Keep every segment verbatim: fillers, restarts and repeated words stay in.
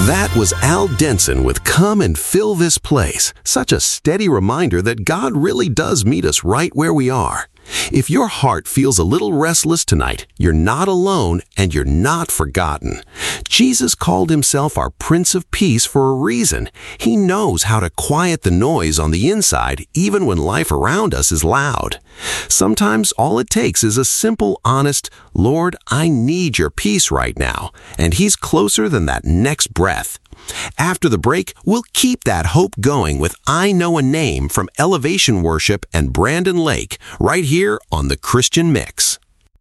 That was Al Denson with Come and Fill This Place. Such a steady reminder that God really does meet us right where we are. If your heart feels a little restless tonight, you're not alone and you're not forgotten. Jesus called himself our Prince of Peace for a reason. He knows how to quiet the noise on the inside even when life around us is loud. Sometimes all it takes is a simple, honest, "Lord, I need your peace right now," and he's closer than that next breath. After the break, we'll keep that hope going with I Know a Name from Elevation Worship and Brandon Lake, right here on The Christian Mix.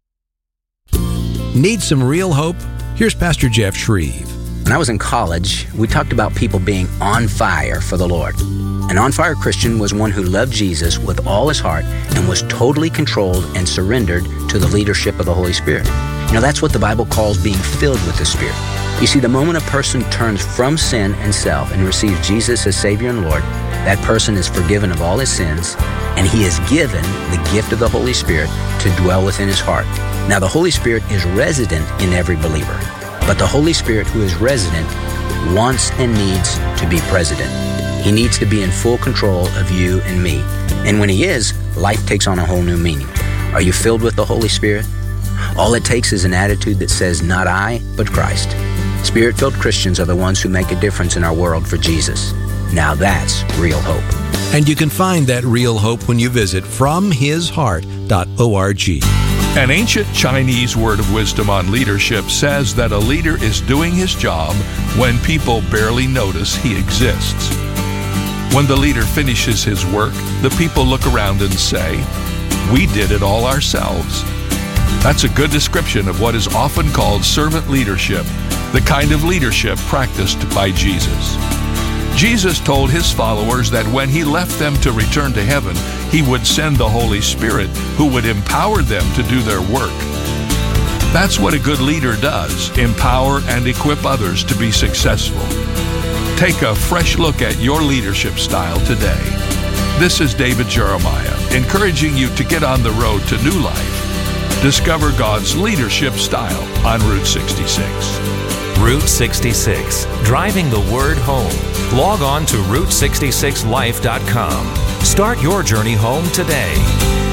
Need some real hope? Here's Pastor Jeff Shreve. When I was in college, we talked about people being on fire for the Lord. An on-fire Christian was one who loved Jesus with all his heart and was totally controlled and surrendered to the leadership of the Holy Spirit. You know, that's what the Bible calls being filled with the Spirit. You see, the moment a person turns from sin and self and receives Jesus as Savior and Lord, that person is forgiven of all his sins, and he is given the gift of the Holy Spirit to dwell within his heart. Now, the Holy Spirit is resident in every believer, but the Holy Spirit who is resident wants and needs to be president. He needs to be in full control of you and me. And when he is, life takes on a whole new meaning. Are you filled with the Holy Spirit? All it takes is an attitude that says, not I, but Christ. Spirit-filled Christians are the ones who make a difference in our world for Jesus. Now that's real hope. And you can find that real hope when you visit from his heart dot org. An ancient Chinese word of wisdom on leadership says that a leader is doing his job when people barely notice he exists. When the leader finishes his work, the people look around and say, "We did it all ourselves." That's a good description of what is often called servant leadership, the kind of leadership practiced by Jesus. Jesus told his followers that when he left them to return to heaven, he would send the Holy Spirit who would empower them to do their work. That's what a good leader does, empower and equip others to be successful. Take a fresh look at your leadership style today. This is David Jeremiah, encouraging you to get on the road to new life. Discover God's leadership style on Route sixty-six. Route sixty-six, driving the word home. Log on to route sixty-six life dot com. Start your journey home today.